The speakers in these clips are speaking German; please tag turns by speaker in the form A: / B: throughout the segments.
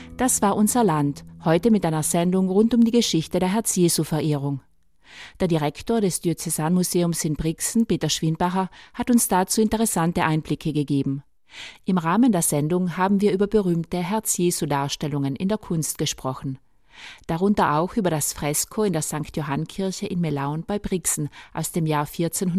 A: Das war unser Land, heute mit einer Sendung rund um die Geschichte der Herz-Jesu-Verehrung. Der Direktor des Diözesanmuseums in Brixen, Peter Schwinbacher, hat uns dazu interessante Einblicke gegeben. Im Rahmen der Sendung haben wir über berühmte Herz-Jesu-Darstellungen in der Kunst gesprochen. Darunter auch über das Fresko in der St. Johannnkirche in Melaun bei Brixen aus dem Jahr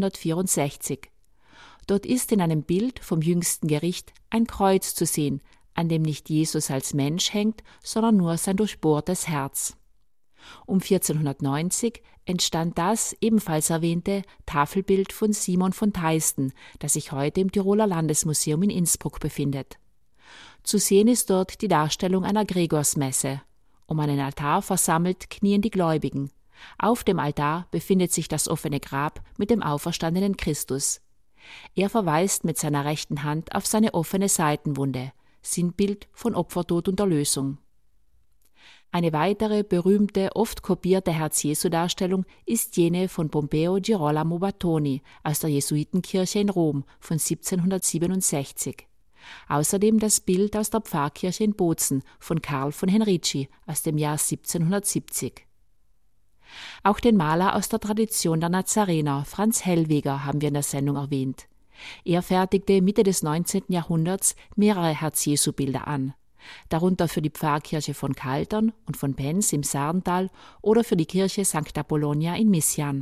A: 1464. Dort ist in einem Bild vom Jüngsten Gericht ein Kreuz zu sehen, an dem nicht Jesus als Mensch hängt, sondern nur sein durchbohrtes Herz. Um 1490 entstand das ebenfalls erwähnte Tafelbild von Simon von Theisten, das sich heute im Tiroler Landesmuseum in Innsbruck befindet. Zu sehen ist dort die Darstellung einer Gregorsmesse. Um einen Altar versammelt knien die Gläubigen. Auf dem Altar befindet sich das offene Grab mit dem auferstandenen Christus. Er verweist mit seiner rechten Hand auf seine offene Seitenwunde, Sinnbild von Opfertod und Erlösung. Eine weitere berühmte, oft kopierte Herz-Jesu-Darstellung ist jene von Pompeo Girolamo Battoni aus der Jesuitenkirche in Rom von 1767. Außerdem das Bild aus der Pfarrkirche in Bozen von Karl von Henrici aus dem Jahr 1770. Auch den Maler aus der Tradition der Nazarener, Franz Hellweger, haben wir in der Sendung erwähnt. Er fertigte Mitte des 19. Jahrhunderts mehrere Herz-Jesu-Bilder an, darunter für die Pfarrkirche von Kaltern und von Penz im Sarntal oder für die Kirche St. Apollonia in Missian.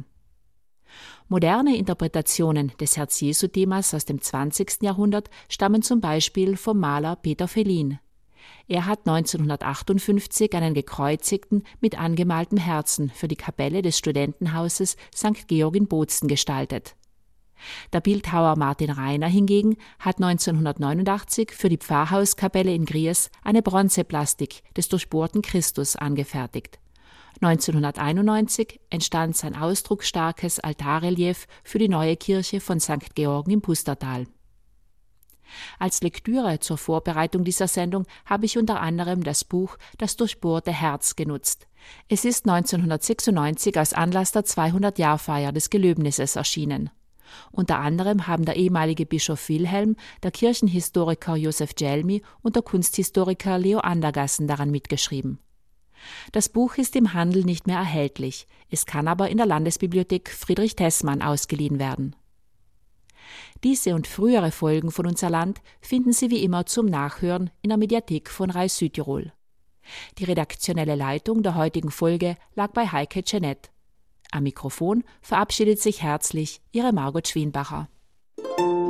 A: Moderne Interpretationen des Herz-Jesu-Themas aus dem 20. Jahrhundert stammen zum Beispiel vom Maler Peter Fellin. Er hat 1958 einen gekreuzigten mit angemaltem Herzen für die Kapelle des Studentenhauses St. Georg in Bozen gestaltet. Der Bildhauer Martin Rainer hingegen hat 1989 für die Pfarrhauskapelle in Gries eine Bronzeplastik des durchbohrten Christus angefertigt. 1991 entstand sein ausdrucksstarkes Altarrelief für die neue Kirche von St. Georgen im Pustertal. Als Lektüre zur Vorbereitung dieser Sendung habe ich unter anderem das Buch Das durchbohrte Herz genutzt. Es ist 1996 als Anlass der 200-Jahr-Feier des Gelöbnisses erschienen. Unter anderem haben der ehemalige Bischof Wilhelm, der Kirchenhistoriker Josef Djelmi und der Kunsthistoriker Leo Andergassen daran mitgeschrieben. Das Buch ist im Handel nicht mehr erhältlich, es kann aber in der Landesbibliothek Friedrich Tessmann ausgeliehen werden. Diese und frühere Folgen von Unser Land finden Sie wie immer zum Nachhören in der Mediathek von Rai Südtirol. Die redaktionelle Leitung der heutigen Folge lag bei Heike Jeanette. Am Mikrofon verabschiedet sich herzlich Ihre Margot Schwienbacher.